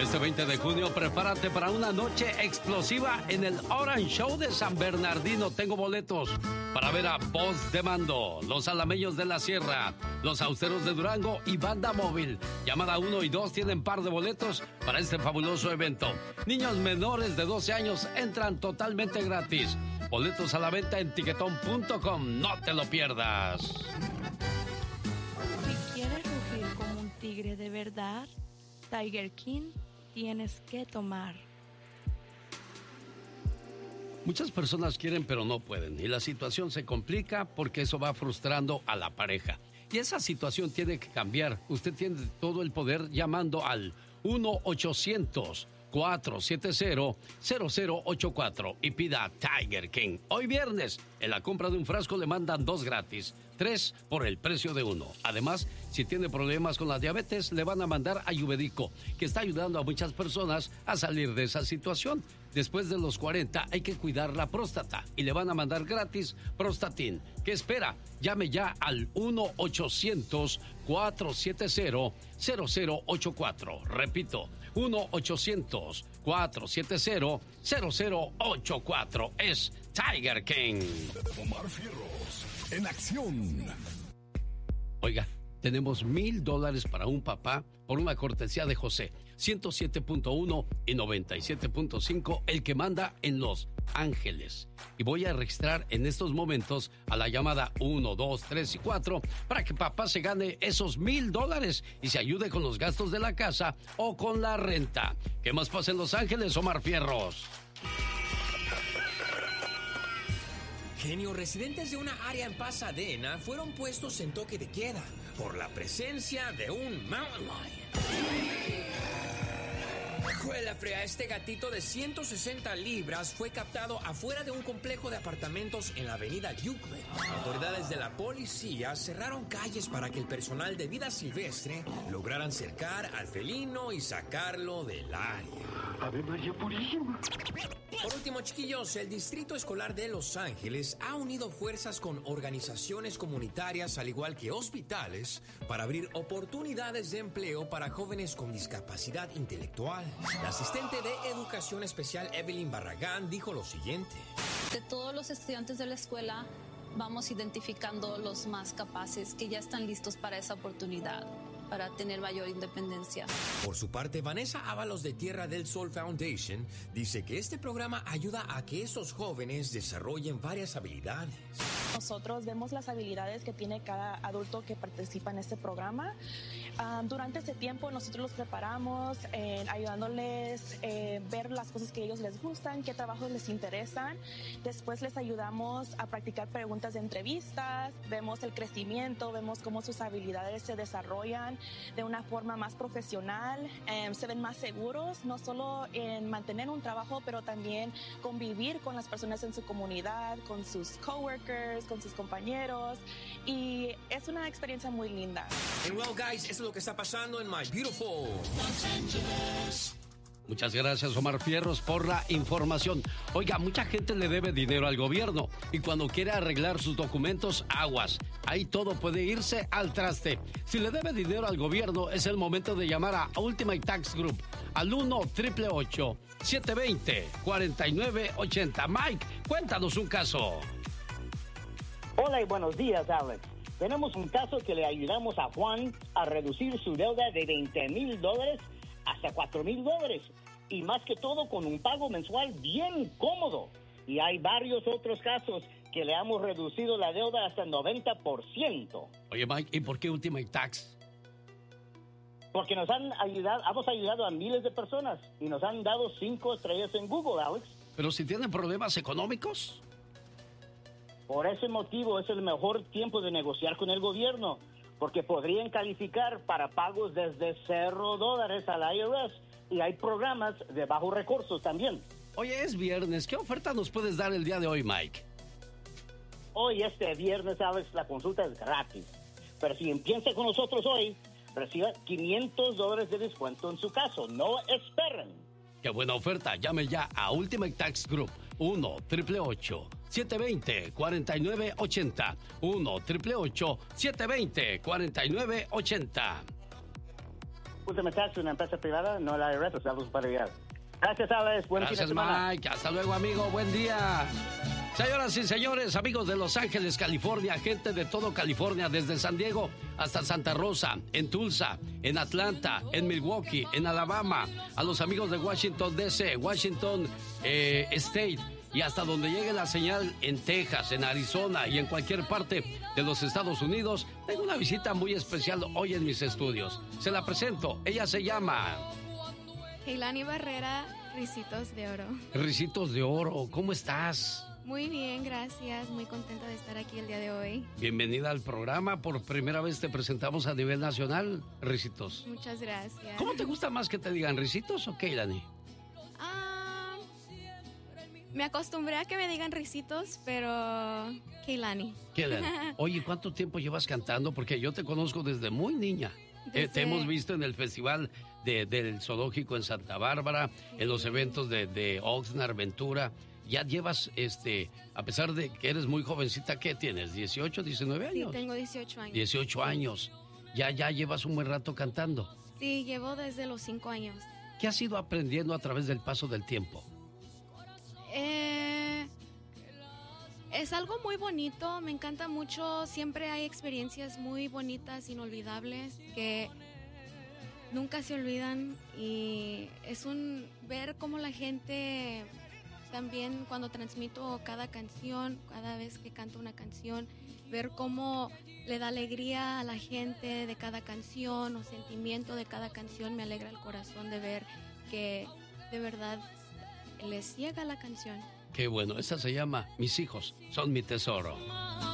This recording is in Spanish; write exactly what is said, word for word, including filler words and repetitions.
Este veinte de junio, prepárate para una noche explosiva en el Orange Show de San Bernardino. Tengo boletos para ver a Voz de Mando, Los Alameños de la Sierra, Los Austeros de Durango y Banda Móvil. Llamada uno y dos tienen par de boletos para este fabuloso evento. Niños menores de doce años entran totalmente gratis. Boletos a la venta en tiquetón punto com. No te lo pierdas. Si quieres rugir como un tigre de verdad, Tiger King tienes que tomar. Muchas personas quieren pero no pueden y la situación se complica porque eso va frustrando a la pareja. Y esa situación tiene que cambiar. Usted tiene todo el poder llamando al uno ochocientos, cuatro siete cero, cero cero ocho cuatro y pida Tiger King. Hoy viernes, en la compra de un frasco le mandan dos gratis, tres por el precio de uno. Además, si tiene problemas con la diabetes, le van a mandar Ayurvédico, que está ayudando a muchas personas a salir de esa situación. Después de los cuarenta hay que cuidar la próstata y le van a mandar gratis Prostatin. ¿Qué espera? Llame ya al uno ochocientos, cuatro siete cero, cero cero ocho cuatro. Repito, uno ochocientos, cuatro siete cero, cero cero ocho cuatro. Es Tiger King. Omar Fierros, en acción. Oiga, tenemos mil dólares para un papá por una cortesía de José. ciento siete punto uno y noventa y siete punto cinco, el que manda en Los Ángeles. Y voy a registrar en estos momentos a la llamada uno, dos, tres y cuatro para que papá se gane esos mil dólares y se ayude con los gastos de la casa o con la renta. ¿Qué más pasa en Los Ángeles, Omar Fierros? Genio, residentes de una área en Pasadena fueron puestos en toque de queda por la presencia de un mountain lion. Juela frea, este gatito de ciento sesenta libras fue captado afuera de un complejo de apartamentos en la avenida Euclid. Autoridades de la policía cerraron calles para que el personal de vida silvestre lograran cercar al felino y sacarlo del área. ¡Ave María Purísima! Por último, chiquillos, el Distrito Escolar de Los Ángeles ha unido fuerzas con organizaciones comunitarias, al igual que hospitales, para abrir oportunidades de empleo para jóvenes con discapacidad intelectual. La asistente de Educación Especial Evelyn Barragán dijo lo siguiente. De todos los estudiantes de la escuela, vamos identificando los más capaces que ya están listos para esa oportunidad, para tener mayor independencia. Por su parte, Vanessa Ábalos de Tierra del Sol Foundation dice que este programa ayuda a que esos jóvenes desarrollen varias habilidades. Nosotros vemos las habilidades que tiene cada adulto que participa en este programa. Um, durante ese tiempo nosotros los preparamos, eh, ayudándoles a eh, ver las cosas que a ellos les gustan, qué trabajos les interesan. Después les ayudamos a practicar preguntas de entrevistas, vemos el crecimiento, vemos cómo sus habilidades se desarrollan de una forma más profesional, eh, se ven más seguros, no solo en mantener un trabajo, pero también convivir con las personas en su comunidad, con sus coworkers, con sus compañeros, y es una experiencia muy linda. And well, guys, eso es lo que está pasando en My Beautiful Los Angeles. Muchas gracias, Omar Fierros, por la información. Oiga, mucha gente le debe dinero al gobierno y cuando quiere arreglar sus documentos, aguas. Ahí todo puede irse al traste. Si le debe dinero al gobierno, es el momento de llamar a Ultimate Tax Group al uno, ocho ocho ocho, siete dos cero, cuatro nueve ocho cero. Mike, cuéntanos un caso. Hola y buenos días, Alex. Tenemos un caso que le ayudamos a Juan a reducir su deuda de veinte mil dólares hasta cuatro mil dólares. Y más que todo con un pago mensual bien cómodo. Y hay varios otros casos que le hemos reducido la deuda hasta el noventa por ciento. Oye, Mike, ¿y por qué Ultimate Tax? Porque nos han ayudado, hemos ayudado a miles de personas y nos han dado cinco estrellas en Google, Alex. Pero si tienen problemas económicos. Por ese motivo es el mejor tiempo de negociar con el gobierno, porque podrían calificar para pagos desde cero dólares al I R S y hay programas de bajos recursos también. Oye, es viernes. ¿Qué oferta nos puedes dar el día de hoy, Mike? Hoy, este viernes, Alex, la consulta es gratis. Pero si empieza con nosotros hoy, reciba quinientos dólares de descuento en su caso. No esperen. ¡Qué buena oferta! Llame ya a Ultimate Tax Group. uno, ocho ocho ocho, siete dos cero, cuatro nueve ocho cero. uno, ocho ocho ocho, siete dos cero, cuatro nueve ocho cero. Última Tax, una empresa privada, no la I R S, saludos para allá. Gracias, Alex. Buen fin de Gracias, semana. Mike. Hasta luego, amigo. Buen día. Señoras y señores, amigos de Los Ángeles, California, gente de todo California, desde San Diego hasta Santa Rosa, en Tulsa, en Atlanta, en Milwaukee, en Alabama, a los amigos de Washington D C, Washington eh, State, y hasta donde llegue la señal en Texas, en Arizona y en cualquier parte de los Estados Unidos, tengo una visita muy especial hoy en mis estudios. Se la presento. Ella se llama Keilani Barrera, Ricitos de Oro. Ricitos de Oro. ¿Cómo estás? Muy bien, gracias. Muy contenta de estar aquí el día de hoy. Bienvenida al programa. Por primera vez te presentamos a nivel nacional, Ricitos. Muchas gracias. ¿Cómo te gusta más que te digan Ricitos o Keilani? Ah, me acostumbré a que me digan Ricitos, pero Keilani. Keilani. Oye, ¿cuánto tiempo llevas cantando? Porque yo te conozco desde muy niña. Desde... Eh, te hemos visto en el festival de, del zoológico en Santa Bárbara, en los eventos de, de Oxnard, Ventura. Ya llevas, este, a pesar de que eres muy jovencita, ¿qué tienes? ¿dieciocho, diecinueve años? Sí, tengo dieciocho años. dieciocho años. Ya, ya llevas un buen rato cantando. Sí, llevo desde los cinco años. ¿Qué has ido aprendiendo a través del paso del tiempo? Eh, es algo muy bonito, me encanta mucho. Siempre hay experiencias muy bonitas, inolvidables, que nunca se olvidan. Y es un ver cómo la gente... También cuando transmito cada canción, cada vez que canto una canción, ver cómo le da alegría a la gente de cada canción o sentimiento de cada canción, me alegra el corazón de ver que de verdad les llega la canción. Qué bueno, esta se llama Mis hijos son mi tesoro.